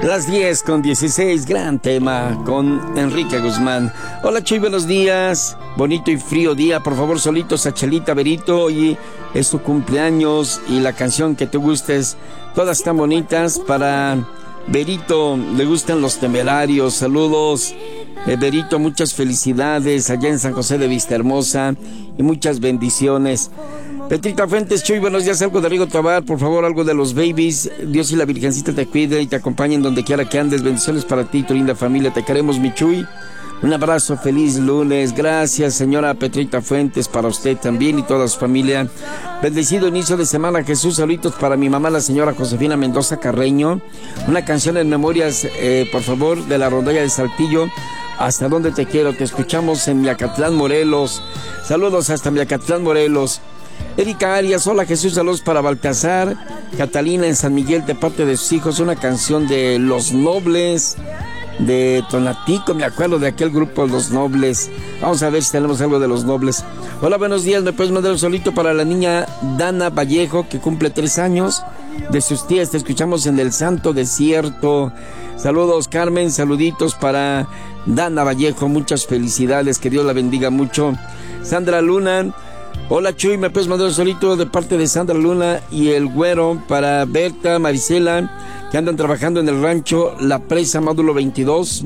Las 10:16, gran tema con Enrique Guzmán. Hola Chuy, buenos días. Bonito y frío día, por favor, solitos a Chelita, Berito. Y es tu cumpleaños y la canción que te gustes, todas están bonitas. Para Berito le gustan Los Temerarios. Saludos, Berito, muchas felicidades allá en San José de Vistahermosa y muchas bendiciones. Petrita Fuentes, Chuy, buenos días, algo de Rigo Tobar, por favor, algo de los babies. Dios y la Virgencita te cuide y te acompañen donde quiera que andes. Bendiciones para ti y tu linda familia, te queremos, mi Chuy. Un abrazo, feliz lunes. Gracias, señora Petrita Fuentes, para usted también y toda su familia. Bendecido inicio de semana, Jesús. Saluditos para mi mamá, la señora Josefina Mendoza Carreño. Una canción en memorias, por favor, de la rondalla de Saltillo. Hasta donde te quiero, te escuchamos en Miacatlán, Morelos. Saludos hasta Miacatlán, Morelos. Erika Arias, hola Jesús, saludos para Baltasar. Catalina en San Miguel, de parte de sus hijos, una canción de Los Nobles, de Tonatico, me acuerdo de aquel grupo Los Nobles. Vamos a ver si tenemos algo de Los Nobles. Hola, buenos días, me puedes mandar un solito para la niña Dana Vallejo, que cumple 3 años, de sus tías, te escuchamos en el Santo Desierto. Saludos, Carmen, saluditos para Dana Vallejo, muchas felicidades, que Dios la bendiga mucho. Sandra Luna, hola Chuy, me puedes mandar un solito de parte de Sandra Luna y el Güero para Berta, Marisela, que andan trabajando en el rancho La Presa, módulo 22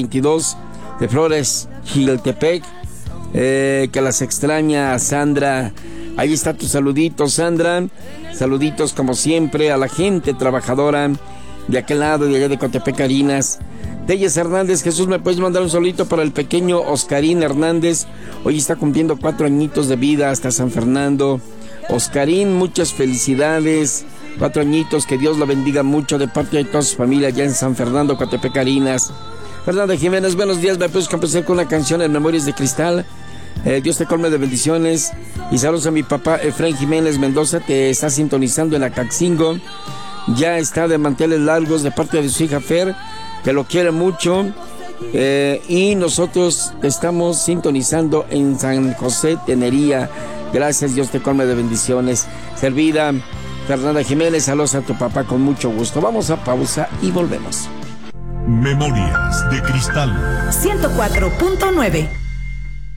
de Flores, Chiltepec, que las extraña Sandra. Ahí está tu saludito, Sandra. Saluditos como siempre a la gente trabajadora de aquel lado, de allá de Cotepec, Harinas. Telles Hernández, Jesús, me puedes mandar un solito para el pequeño Oscarín Hernández. Hoy está cumpliendo 4 añitos de vida hasta San Fernando. Oscarín, muchas felicidades. 4 añitos, que Dios lo bendiga mucho de parte de toda su familia allá en San Fernando, Cotepec, Harinas. Fernanda Jiménez, buenos días, me puedes complacer con una canción en Memorias de Cristal. Dios te colme de bendiciones. Y saludos a mi papá Efraín Jiménez Mendoza, te está sintonizando en Acaxingo. Ya está de manteles largos de parte de su hija Fer, que lo quiere mucho. Y nosotros estamos sintonizando en San José, Tenería. Gracias, Dios te colme de bendiciones. Servida Fernanda Jiménez, saludos a tu papá con mucho gusto. Vamos a pausa y volvemos. Memorias de Cristal 104.9